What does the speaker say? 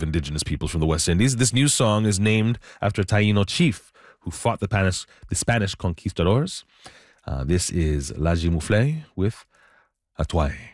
indigenous peoples from the West Indies. This new song is named after a Taino chief who fought the Spanish conquistadors. This is Laji Mouflé with Atwaye.